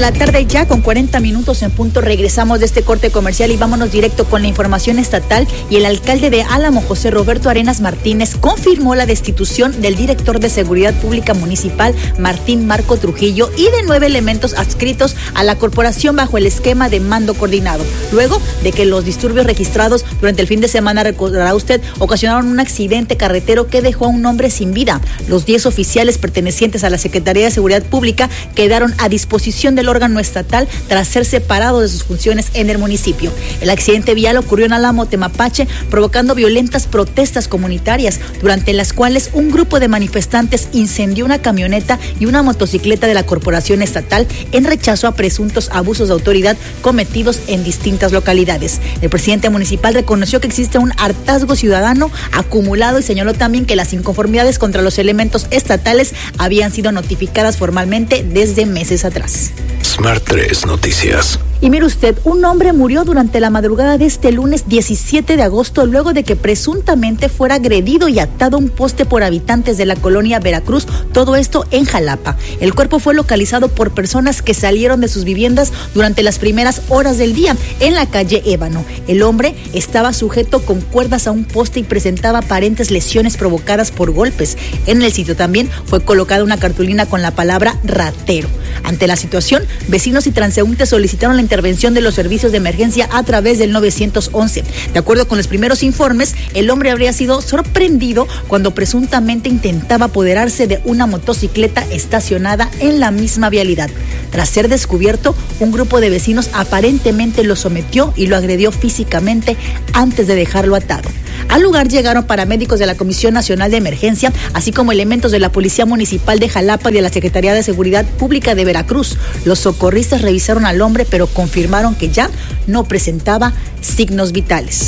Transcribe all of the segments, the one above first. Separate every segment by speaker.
Speaker 1: la tarde ya con 40 minutos en punto. Regresamos de este corte comercial y vámonos directo con la información estatal. Y el alcalde de Álamo, José Roberto Arenas Martínez, confirmó la destitución del director de Seguridad Pública Municipal, Martín Marco Trujillo, y de 9 elementos adscritos a la corporación bajo el esquema de mando coordinado, luego de que los disturbios registrados durante el fin de semana, recordará usted, ocasionaron un accidente carretero que dejó a un hombre sin vida. Los 10 oficiales pertenecientes a la Secretaría de Seguridad Pública quedaron a disposición del órgano estatal tras ser separados de sus funciones en el municipio. El accidente vial ocurrió en Álamo, Temapache, provocando violentas protestas comunitarias, durante las cuales un grupo de manifestantes incendió una camioneta y una motocicleta de la corporación estatal en rechazo a presuntos abusos de autoridad cometidos en distintas localidades. El presidente municipal reconoció que existe un hartazgo ciudadano acumulado y señaló también que las inconformidades contra los elementos estatales habían sido notificadas formalmente desde meses atrás.
Speaker 2: Smart 3 Noticias.
Speaker 1: Y mire usted, un hombre murió durante la madrugada de este lunes 17 de agosto luego de que presuntamente fuera agredido y atado a un poste por habitantes de la colonia Veracruz, todo esto en Jalapa. El cuerpo fue localizado por personas que salieron de sus viviendas durante las primeras horas del día en la calle Ébano. El hombre estaba sujeto con cuerdas a un poste y presentaba aparentes lesiones provocadas por golpes. En el sitio también fue colocada una cartulina con la palabra ratero. Ante la situación, vecinos y transeúntes solicitaron la intervención de los servicios de emergencia a través del 911. De acuerdo con los primeros informes, el hombre habría sido sorprendido cuando presuntamente intentaba apoderarse de una motocicleta estacionada en la misma vialidad. Tras ser descubierto, un grupo de vecinos aparentemente lo sometió y lo agredió físicamente antes de dejarlo atado. Al lugar llegaron paramédicos de la Comisión Nacional de Emergencia, así como elementos de la Policía Municipal de Jalapa y de la Secretaría de Seguridad Pública de Veracruz. Los socorristas revisaron al hombre, pero confirmaron que ya no presentaba signos vitales.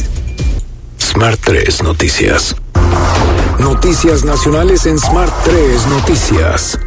Speaker 2: Smart 3 Noticias. Noticias nacionales en Smart 3 Noticias.